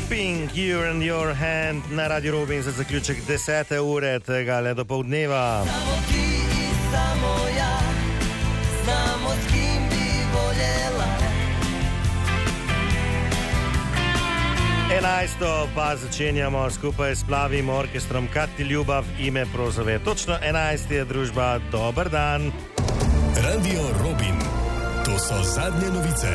Keeping you in your hand na Radio Robin za zaključek 10. ure tega dopoldneva. Samo ti i samo ja, znamo s kim bi voljela. 11. pa začenjamo skupaj s Plavim orkestrom Kad ti ljubav ime prozove. Točno 11. je družba. Dober dan. Radio Robin. To so zadnje novice.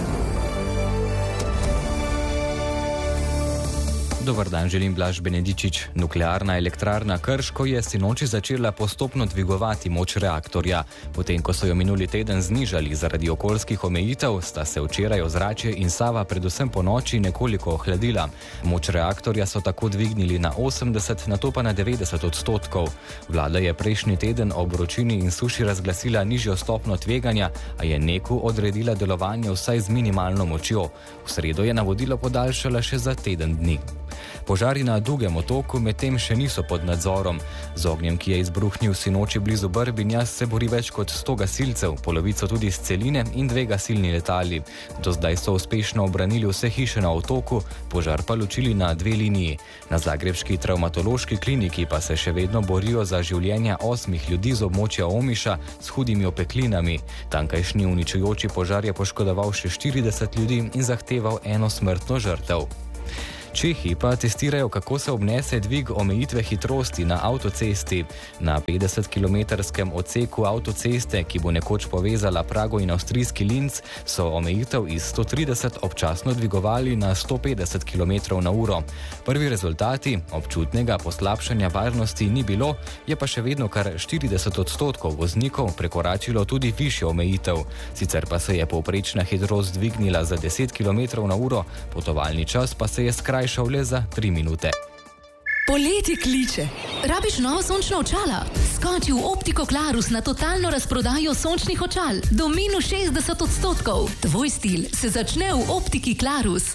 Dobar dan, želim Blaž Benedičič. Nuklearna elektrarna Krško je sinoči začela postopno dvigovati moč reaktorja. Potem, ko so jo minuli teden znižali zaradi okoljskih omejitev, sta se včeraj ozračje in Sava predvsem po noči nekoliko ohladila. Moč reaktorja so tako dvignili na 80, nato pa na 90%. Vlada je prejšnji teden ob vročini in suši razglasila nižjo stopnjo tveganja, a je NEK-u odredila delovanje vsaj z minimalno močjo. V sredo je navodilo podaljšala še za teden dni. Požari na Dugem otoku medtem še niso pod nadzorom. Z ognjem, ki je izbruhnil sinoči blizu Brbinja, se bori več kot 100 gasilcev, polovico tudi iz celine in 2 gasilni letali. Do zdaj so uspešno obranili vse hiše na otoku, požar pa ločili na 2 liniji. Na zagrebški travmatološki kliniki pa se še vedno borijo za življenja 8 ljudi z območja Omiša s hudimi opeklinami. Tankajšnji uničujoči požar je poškodoval še 40 ljudi in zahteval 1 smrtno žrtev. Čehi pa testirajo, kako se obnese dvig omejitve hitrosti na avtocesti. Na 50-kilometrskem odseku avtoceste, ki bo nekoč povezala Prago in avstrijski Linz, so omejitev iz 130 občasno dvigovali na 150 km/h. Prvi rezultati občutnega poslabšanja varnosti ni bilo, je pa še vedno kar 40% voznikov prekoračilo tudi višjo omejitev. Sicer pa se je povprečna hitrost dvignila za 10 km/h, potovalni čas pa se je skrajšal le za 3 minute. Poletje kliče. Rabiš novo sončno očala? Skoči v Optiko Klarus na totalno razprodajo sončnih očal. Do minus 60%. Tvoj stil se začne v Optiki Klarus.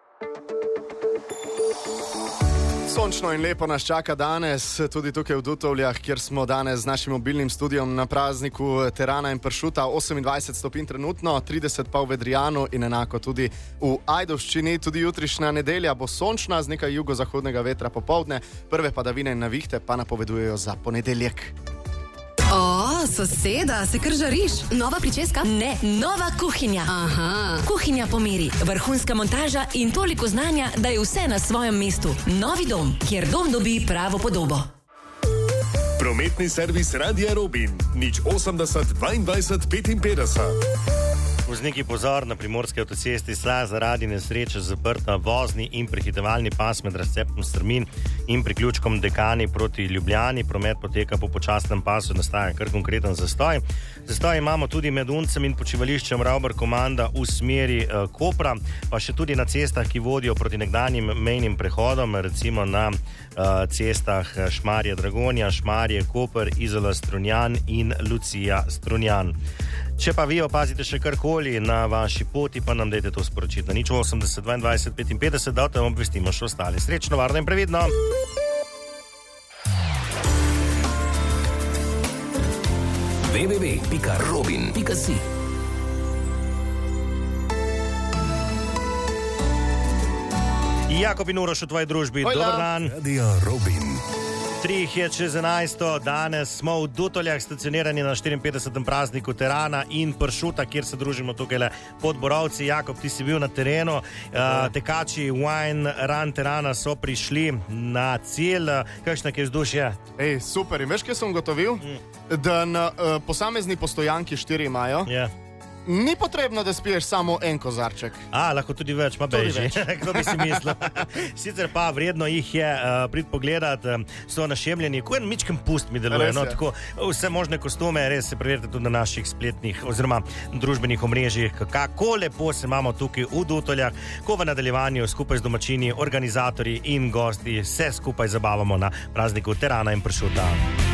Sončno in lepo nas čaka danes, tudi tukaj v Dutovljah, kjer smo danes z našim mobilnim studijom na prazniku Terana in Pršuta. 28 stopinj trenutno, 30 pa v Vedrijanu in enako tudi v Ajdovščini. Tudi jutrišnja nedelja bo sončna z nekaj jugozahodnega vetra popoldne, prve padavine in navihte pa napovedujejo za ponedeljek. O, soseda, se kar žariš? Nova pričeska? Ne, nova kuhinja. Aha. Kuhinja po meri, vrhunska montaža in toliko znanja, da je vse na svojem mestu. Novi dom, kjer dom dobi pravo podobo. Prometni servis Radia Robin. 080 22 55. Vozniki pozor, na primorski avtocesti sta zaradi nesreče zaprta vozni in prehitevalni pas med razcepom Strmin in priključkom Dekani proti Ljubljani. Promet poteka po počasnem pasu, nastaja kar konkreten zastoj. Zastoj imamo tudi med Uncem in počivališčem Ravbar Komanda v smeri Kopra, pa še tudi na cestah, ki vodijo proti nekdanjim mejnim prehodom, recimo na cestah Šmarje Dragonja, Šmarje Koper, Izola Strunjan in Lucija Strunjan. Če pa vi opazite še karkoli na vaši poti, pa nam dajte to sporočiti na 080 22 55, da o tem obvestimo še ostali. Srečno, varno in previdno! www.robin.si Jakob in Uroš v tvoji družbi, dober dan! Radio Robin. 3 je čez 11. Danes smo v Dutoljah stacionirani na 54. prazniku Terana in Pršuta, kjer se družimo tukaj pod Borovci. Jakob, ti si bil na terenu. Tekači Wine Run Terana so prišli na cilj. Kakšno je vzdušje? Super. In veš, kaj sem ugotovil? Da na posamezni postojanki 4 imajo. Ni potrebno, da spiješ samo en kozarček. Lahko tudi več, pa beži. Kdo bi si mislil? Sicer pa vredno jih je pogledat, so našemljeni, ko en mičkem pust mi deluje. Tako, vse možne kostume, res se preverite tudi na naših spletnih oziroma družbenih omrežjih, kako lepo se imamo tukaj v Dutoljah, ko v nadaljevanju skupaj z domačini, organizatorji in gosti se skupaj zabavamo na prazniku Terana in Pršuta.